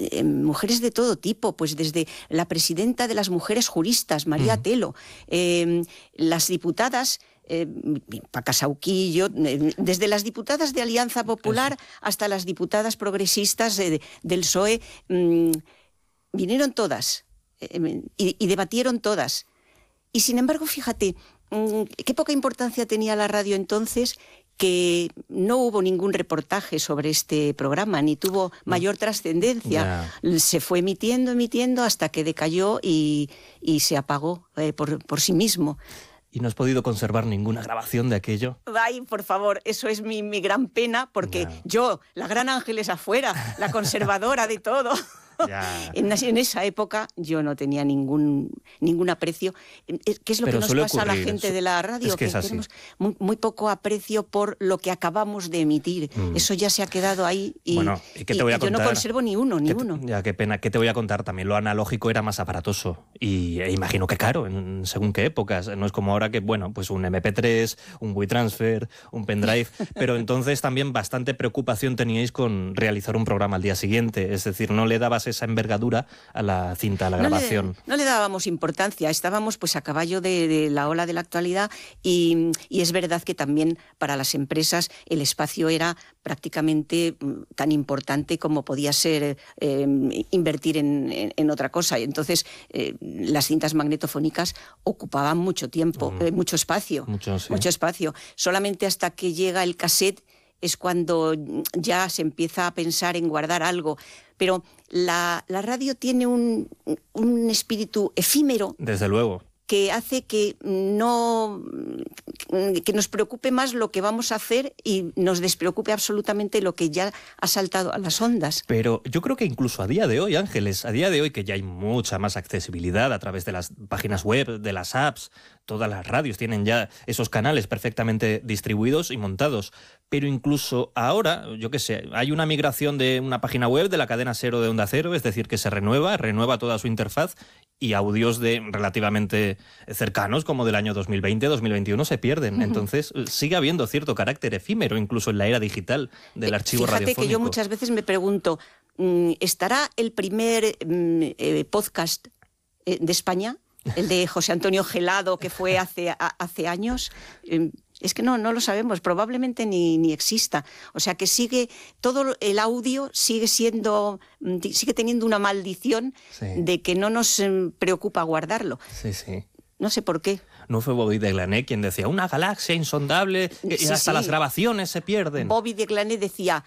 mujeres de todo tipo, pues desde la presidenta de las mujeres juristas, María Telo, las diputadas, Paca Sauquillo, desde las diputadas de Alianza Popular hasta las diputadas progresistas del PSOE, vinieron todas y debatieron todas. Y sin embargo, fíjate, qué poca importancia tenía la radio entonces, que no hubo ningún reportaje sobre este programa, ni tuvo mayor trascendencia. Se fue emitiendo hasta que decayó y se apagó por sí mismo. ¿Y no has podido conservar ninguna grabación de aquello? Ay, por favor, eso es mi gran pena, porque yo, la gran Ángeles Afuera, la conservadora de todo... En esa época yo no tenía ningún aprecio. ¿Qué es lo que nos pasa a la gente de la radio? Es que tenemos muy poco aprecio por lo que acabamos de emitir. Eso ya se ha quedado ahí y, ¿qué te voy a contar? Yo no conservo ni uno. Ya, qué pena. ¿Qué te voy a contar? También lo analógico era más aparatoso y imagino que caro, según qué épocas. No es como ahora que, pues un MP3, un WeTransfer, un pendrive, pero entonces también bastante preocupación teníais con realizar un programa al día siguiente. Es decir, no le dabas esa envergadura a la cinta, a la grabación. No le dábamos importancia, estábamos pues a caballo de la ola de la actualidad y es verdad que también para las empresas el espacio era prácticamente tan importante como podía ser invertir en otra cosa. Y entonces las cintas magnetofónicas ocupaban mucho tiempo, mucho espacio. Mucho espacio. Solamente hasta que llega el cassette es cuando ya se empieza a pensar en guardar algo. Pero la radio tiene un espíritu efímero. Desde luego. Que hace que nos preocupe más lo que vamos a hacer y nos despreocupe absolutamente lo que ya ha saltado a las ondas. Pero yo creo que incluso a día de hoy, Ángeles, que ya hay mucha más accesibilidad a través de las páginas web, de las apps, todas las radios tienen ya esos canales perfectamente distribuidos y montados. Pero incluso ahora, hay una migración de una página web de la cadena SER de Onda Cero, es decir, que se renueva toda su interfaz y audios relativamente cercanos, como del año 2020, 2021, se pierden. Entonces sigue habiendo cierto carácter efímero, incluso en la era digital del archivo radiofónico. Fíjate que yo muchas veces me pregunto, ¿estará el primer podcast de España? El de José Antonio Gelado, que fue hace años... Es que no lo sabemos, probablemente ni exista. O sea que todo el audio sigue teniendo una maldición de que no nos preocupa guardarlo. Sí. No sé por qué. ¿No fue Bobby de Glané quien decía una galaxia insondable y hasta las grabaciones se pierden? Bobby de Glané decía...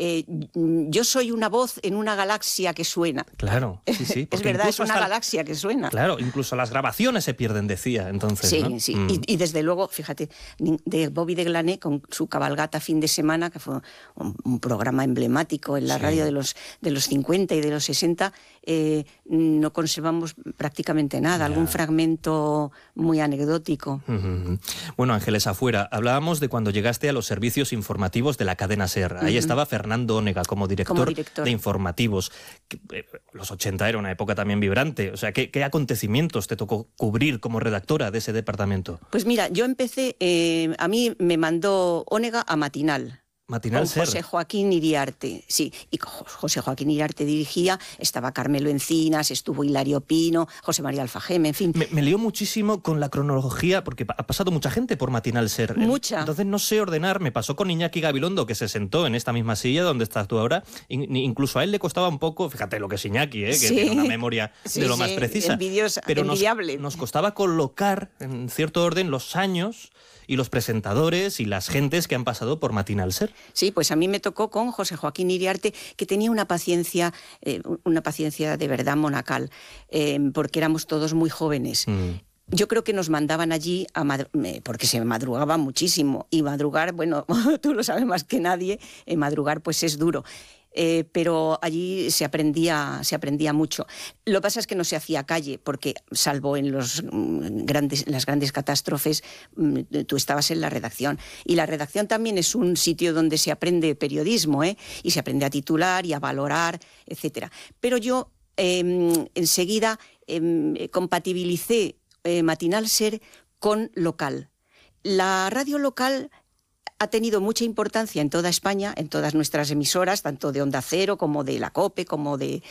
yo soy una voz en una galaxia que suena. Claro, sí. Es verdad, es una galaxia que suena. Claro, incluso las grabaciones se pierden, decía entonces. Sí, ¿no? sí. Y desde luego, fíjate, de Bobby de Glané con su cabalgata fin de semana, que fue un programa emblemático en la radio de los 50 y de los 60, no conservamos prácticamente nada, algún fragmento muy anecdótico. Bueno, Ángeles Afuera, hablábamos de cuando llegaste a los servicios informativos de la cadena SER. Ahí estaba Fernando Onega como director de informativos. Los 80 era una época también vibrante. O sea, ¿qué acontecimientos te tocó cubrir como redactora de ese departamento? Pues mira, yo empecé, a mí me mandó Onega a Matinal. Matinal con José Joaquín Iriarte, sí, y José Joaquín Iriarte dirigía, estaba Carmelo Encinas, estuvo Hilario Pino, José María Alfajeme, en fin. Me lío muchísimo con la cronología, porque ha pasado mucha gente por Matinal SER. Mucha. Entonces no sé ordenar, me pasó con Iñaki Gabilondo, que se sentó en esta misma silla donde estás tú ahora, incluso a él le costaba un poco, fíjate lo que es Iñaki, que tiene una memoria de lo más precisa. Envidiosa, pero envidiable. Nos costaba colocar en cierto orden los años y los presentadores y las gentes que han pasado por Matinal SER. Sí, pues a mí me tocó con José Joaquín Iriarte, que tenía una paciencia de verdad monacal, porque éramos todos muy jóvenes. Yo creo que nos mandaban allí porque se madrugaba muchísimo, y madrugar, bueno, tú lo sabes más que nadie, madrugar pues es duro. Pero allí se aprendía mucho. Lo que pasa es que no se hacía calle, porque salvo en las grandes catástrofes, tú estabas en la redacción. Y la redacción también es un sitio donde se aprende periodismo, y se aprende a titular y a valorar, etcétera. Pero yo enseguida compatibilicé Matinal SER con local. La radio local ha tenido mucha importancia en toda España, en todas nuestras emisoras, tanto de Onda Cero como de la COPE, como de